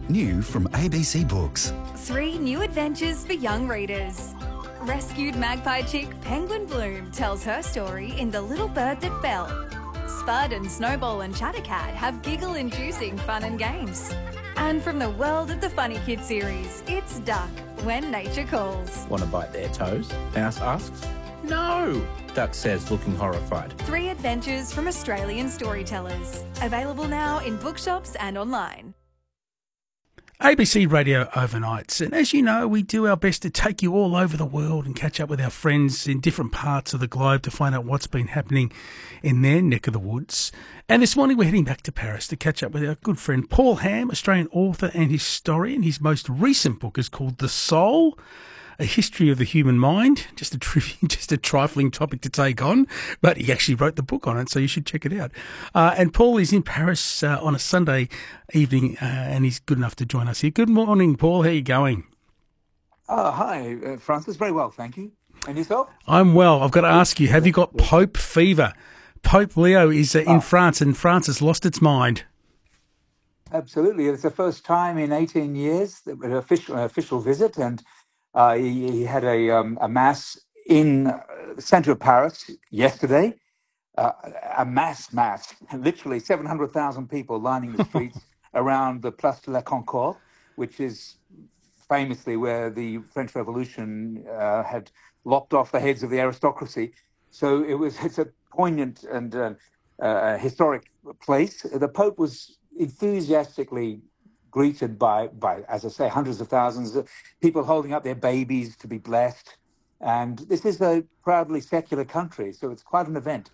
New from ABC Books. 3 new adventures for young readers. Rescued magpie chick Penguin Bloom tells her story in The Little Bird That Fell. Spud and Snowball and Chattercat have giggle-inducing fun and games. And from the world of the Funny Kid series, it's Duck, When Nature Calls. Want to bite their toes? Mouse asks. No, Duck says, looking horrified. 3 adventures from Australian storytellers. Available now in bookshops and online. ABC Radio Overnights. And as you know, we do our best to take you all over the world and catch up with our friends in different parts of the globe to find out what's been happening in their neck of the woods. And this morning we're heading back to Paris to catch up with our good friend Paul Ham, Australian author and historian. His most recent book is called The Soul, A History of the Human Mind. Just a trifling topic to take on, but he actually wrote the book on it, so you should check it out. And Paul is in Paris on a Sunday evening, and he's good enough to join us here. Good morning, Paul. How are you going? Hi, Francis. Very well, thank you. And yourself? I'm well. I've got to ask you, have you got Pope fever? Pope Leo is in France, and France has lost its mind. Absolutely. It's the first time in 18 years that an official visit, and he had a mass in the centre of Paris yesterday. A mass, literally 700,000 people lining the streets around the Place de la Concorde, which is famously where the French Revolution had lopped off the heads of the aristocracy. So it's a poignant and historic place. The Pope was enthusiastically greeted by, as I say, hundreds of thousands of people holding up their babies to be blessed. And this is a proudly secular country, so it's quite an event.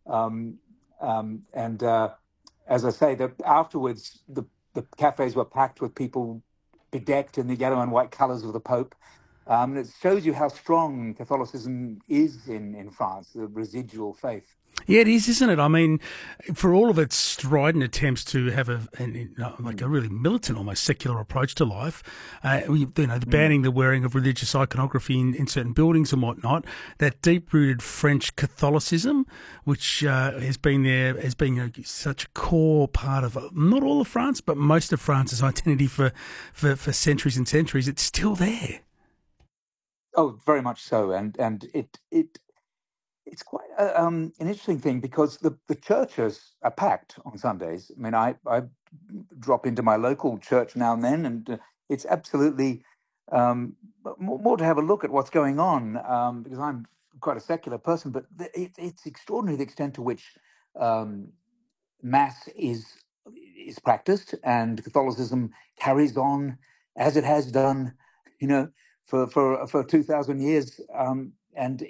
As I say, afterwards, the cafes were packed with people bedecked in the yellow and white colours of the Pope. It shows you how strong Catholicism is in France, the residual faith. Yeah, it is, isn't it? I mean, for all of its strident attempts to have a really militant, almost secular approach to life, the banning the wearing of religious iconography in certain buildings and whatnot, that deep-rooted French Catholicism, which has been such a core part of not all of France, but most of France's identity for centuries and centuries, it's still there. Oh, very much so, and it's quite an interesting thing because the churches are packed on Sundays. I mean, I drop into my local church now and then, and it's absolutely more to have a look at what's going on because I'm quite a secular person, but it's extraordinary the extent to which Mass is practiced and Catholicism carries on as it has done, for 2,000 years, and